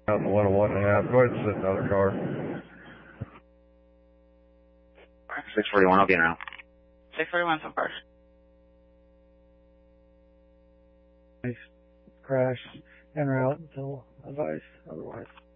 out the 101.5. Go ahead and sit in another car. 641, I'll be in now. 641, so far. Crash en route until advised otherwise.